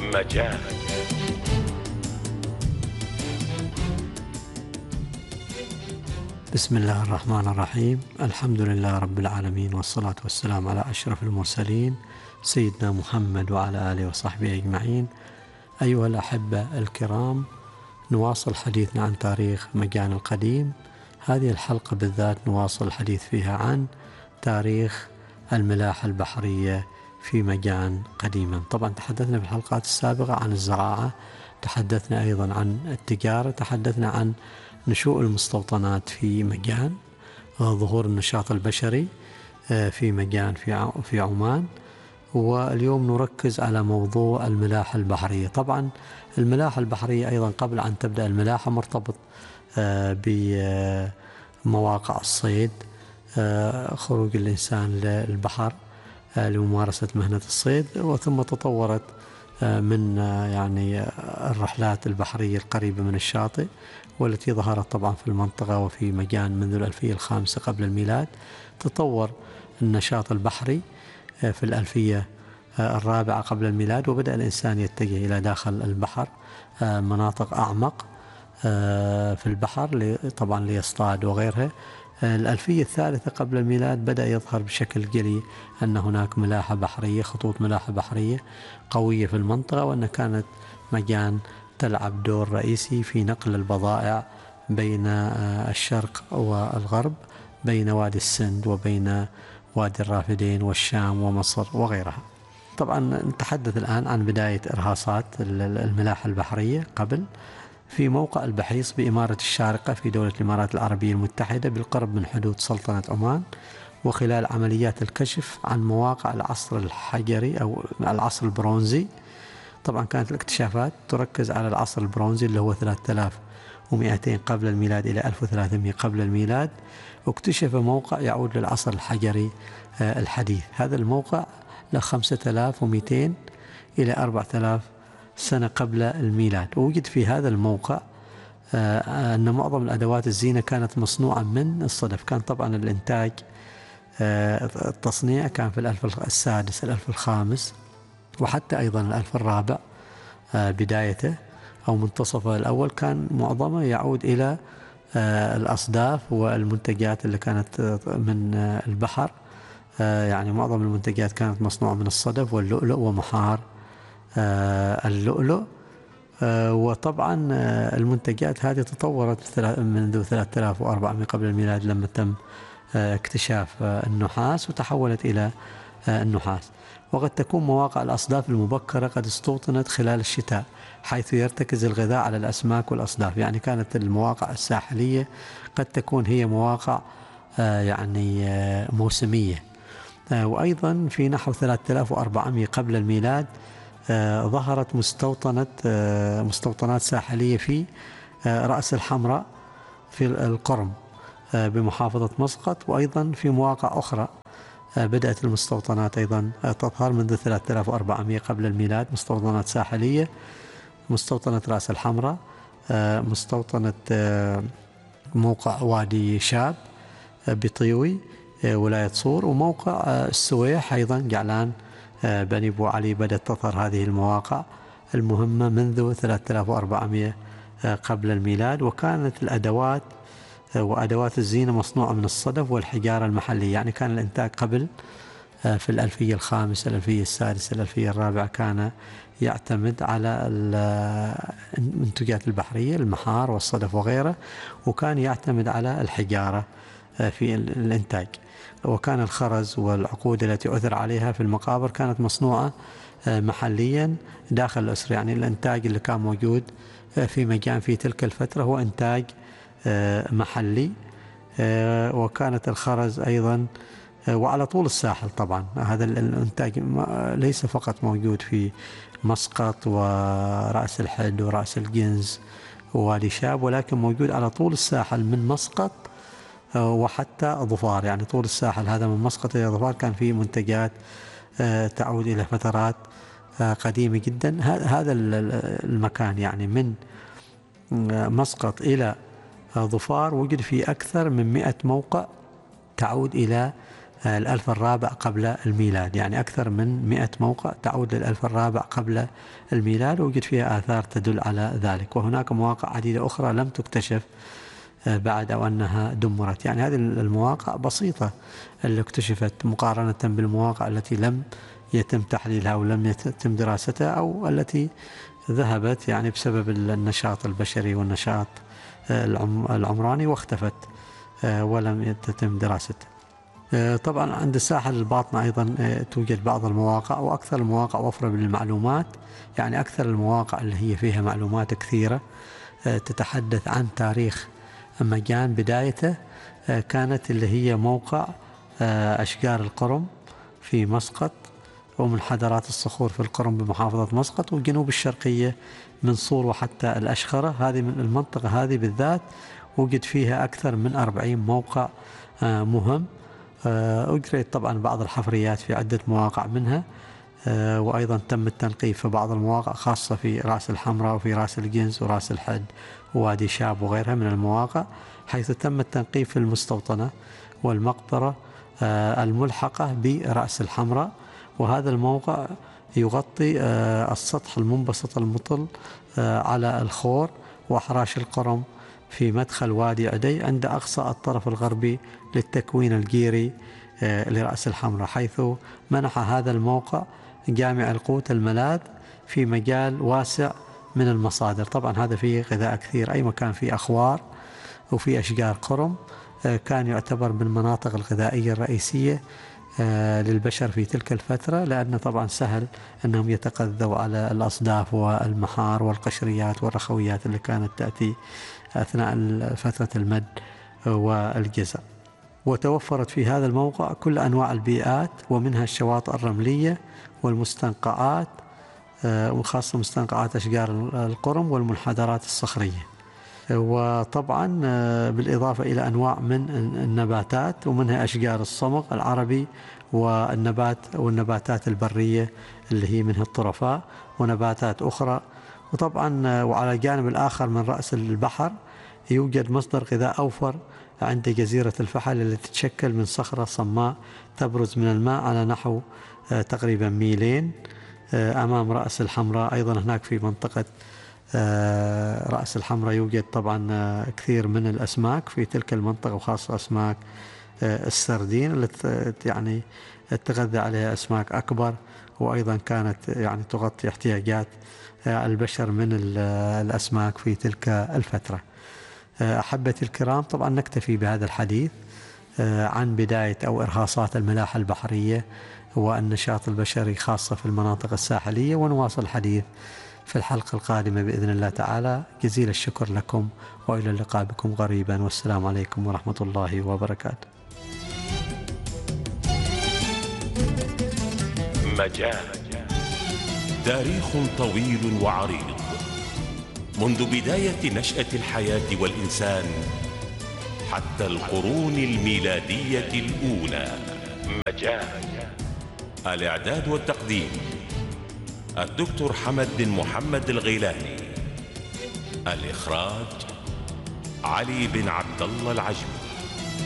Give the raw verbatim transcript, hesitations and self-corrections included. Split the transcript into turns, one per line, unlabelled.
مجال.
بسم الله الرحمن الرحيم. الحمد لله رب العالمين، والصلاة والسلام على أشرف المرسلين سيدنا محمد وعلى آله وصحبه أجمعين. أيها الأحبة الكرام، نواصل حديثنا عن تاريخ مجان القديم. هذه الحلقة بالذات نواصل الحديث فيها عن تاريخ الملاحة البحرية في مجان قديما. طبعا تحدثنا في الحلقات السابقة عن الزراعة، تحدثنا أيضا عن التجارة، تحدثنا عن نشوء المستوطنات في مجان، ظهور النشاط البشري في مجان في عمان. واليوم نركز على موضوع الملاحة البحرية. طبعا الملاحة البحرية أيضا قبل أن تبدأ الملاحة مرتبط بمواقع الصيد، خروج الإنسان للبحر لممارسة مهنة الصيد، وثم تطورت من يعني الرحلات البحرية القريبة من الشاطئ، والتي ظهرت طبعا في المنطقة وفي مجان منذ الألفية الخامسة قبل الميلاد. تطور النشاط البحري في الألفية الرابعة قبل الميلاد، وبدأ الإنسان يتجه إلى داخل البحر، مناطق أعمق في البحر طبعا ليصطاد وغيرها. الألفية الثالثة قبل الميلاد بدأ يظهر بشكل جلي أن هناك ملاحة بحرية، خطوط ملاحة بحرية قوية في المنطقة، وأن كانت مجان تلعب دور رئيسي في نقل البضائع بين الشرق والغرب، بين وادي السند وبين وادي الرافدين والشام ومصر وغيرها. طبعا نتحدث الآن عن بداية إرهاصات الملاحة البحرية قبل في موقع البحيص بإمارة الشارقة في دولة الإمارات العربية المتحدة بالقرب من حدود سلطنة عمان. وخلال عمليات الكشف عن مواقع العصر الحجري أو العصر البرونزي، طبعا كانت الاكتشافات تركز على العصر البرونزي اللي هو ثلاثة آلاف ومئتين قبل الميلاد إلى ألف وثلاثمئة قبل الميلاد. واكتشف موقع يعود للعصر الحجري الحديث. هذا الموقع له خمسة آلاف ومئتين إلى أربعة آلاف سنة قبل الميلاد. ووجد في هذا الموقع أن معظم الأدوات الزينة كانت مصنوعة من الصدف. كان طبعا الإنتاج التصنيع كان في الألف السادس الألف الخامس، وحتى أيضا الألف الرابع بدايته أو منتصفه الأول كان معظمه يعود إلى الأصداف والمنتجات اللي كانت من البحر. يعني معظم المنتجات كانت مصنوعة من الصدف واللؤلؤ ومحار اللؤلؤ. وطبعا المنتجات هذه تطورت منذ ثلاثة آلاف وأربعمئة قبل الميلاد لما تم اكتشاف النحاس وتحولت إلى النحاس. وقد تكون مواقع الأصداف المبكرة قد استوطنت خلال الشتاء، حيث يرتكز الغذاء على الأسماك والأصداف. يعني كانت المواقع الساحلية قد تكون هي مواقع يعني موسمية. وأيضا في نحو ثلاثة آلاف وأربعمئة قبل الميلاد ظهرت مستوطنة مستوطنات ساحلية في رأس الحمراء في القرم بمحافظة مسقط. وأيضا في مواقع أخرى بدأت المستوطنات أيضا تظهر منذ ثلاثة آلاف وأربعمئة قبل الميلاد، مستوطنات ساحلية، مستوطنة رأس الحمراء، مستوطنة موقع وادي شاب بطيوي ولاية صور، وموقع السويح أيضا جعلان بني بو علي. بدأت تظهر هذه المواقع المهمة منذ ثلاثة آلاف وأربعمئة قبل الميلاد. وكانت الأدوات وأدوات الزينة مصنوعة من الصدف والحجارة المحلية. يعني كان الإنتاج قبل في الألفية الخامسة الألفية السادسة الألفية الرابعة كان يعتمد على المنتجات البحرية، المحار والصدف وغيره، وكان يعتمد على الحجارة في الإنتاج. وكان الخرز والعقود التي عثر عليها في المقابر كانت مصنوعة محليا داخل الأسر. يعني الإنتاج اللي كان موجود في مجان في تلك الفترة هو إنتاج محلي. وكانت الخرز أيضا وعلى طول الساحل. طبعا هذا الإنتاج ليس فقط موجود في مسقط ورأس الحد ورأس الجنز ووادي شاب، ولكن موجود على طول الساحل من مسقط وحتى ظفار. يعني طول الساحل هذا من مسقط إلى ظفار كان فيه منتجات تعود إلى فترات قديمة جدا. هذا المكان يعني من مسقط إلى ظفار وجد فيه أكثر من مئة موقع تعود إلى الألف الرابع قبل الميلاد، يعني أكثر من مئة موقع تعود للألف الرابع قبل الميلاد، ووجد فيها آثار تدل على ذلك. وهناك مواقع عديدة أخرى لم تكتشف بعد أو أنها دمرت. يعني هذه المواقع بسيطة اللي اكتشفت مقارنة بالمواقع التي لم يتم تحليلها أو لم يتم دراستها، أو التي ذهبت يعني بسبب النشاط البشري والنشاط العمراني واختفت ولم يتم دراستها. طبعا عند الساحل الباطنة أيضا توجد بعض المواقع، وأكثر المواقع وفرة بالمعلومات. يعني أكثر المواقع اللي هي فيها معلومات كثيرة تتحدث عن تاريخ مكان بدايته كانت اللي هي موقع أشجار القرم في مسقط، ومنحدرات الصخور في القرم بمحافظة مسقط، والجنوب الشرقية من صور وحتى الأشخرة. هذه من المنطقة هذه بالذات وجد فيها أكثر من أربعين موقع مهم. أجريت طبعا بعض الحفريات في عدة مواقع منها، وأيضا تم التنقيب في بعض المواقع خاصة في رأس الحمراء وفي رأس الجنز ورأس الحد ووادي شاب وغيرها من المواقع، حيث تم التنقيب في المستوطنة والمقبرة الملحقة برأس الحمراء. وهذا الموقع يغطي السطح المنبسط المطل على الخور وأحراش القرم في مدخل وادي عدي عند أقصى الطرف الغربي للتكوين الجيري لرأس الحمراء، حيث منح هذا الموقع جامع القوت الملاذ في مجال واسع من المصادر. طبعا هذا فيه غذاء كثير، أي مكان فيه أخوار وفي أشجار قرم كان يعتبر من المناطق الغذائية الرئيسية للبشر في تلك الفترة، لأن طبعا سهل أنهم يتغذوا على الأصداف والمحار والقشريات والرخويات اللي كانت تأتي أثناء فترة المد والجزر. وتوفرت في هذا الموقع كل أنواع البيئات، ومنها الشواطئ الرملية والمستنقعات، وخاصة مستنقعات أشجار القرم والمنحدرات الصخرية. وطبعا بالإضافة إلى أنواع من النباتات، ومنها أشجار الصمغ العربي والنبات والنباتات البرية اللي هي منها الطرفاء ونباتات أخرى. وطبعا وعلى الجانب الآخر من رأس البحر يوجد مصدر غذاء أوفر عند جزيرة الفحل التي تتشكل من صخرة صماء تبرز من الماء على نحو تقريبا ميلين أمام رأس الحمراء. أيضا هناك في منطقة رأس الحمراء يوجد طبعا كثير من الأسماك في تلك المنطقة، وخاصة أسماك السردين التي يعني تغذى عليها أسماك أكبر، وأيضا كانت يعني تغطي احتياجات البشر من الأسماك في تلك الفترة. أحبتي الكرام، طبعا نكتفي بهذا الحديث عن بداية أو إرهاصات الملاحة البحرية والنشاط البشري خاصة في المناطق الساحلية، ونواصل الحديث في الحلقة القادمة بإذن الله تعالى. جزيل الشكر لكم، وإلى اللقاء بكم قريبا، والسلام عليكم ورحمة الله وبركاته.
مجال تاريخ طويل وعريض منذ بداية نشأة الحياة والإنسان حتى القرون الميلادية الأولى. مجال الإعداد والتقديم الدكتور حمد بن محمد الغيلاني، الإخراج علي بن عبد الله العجمي.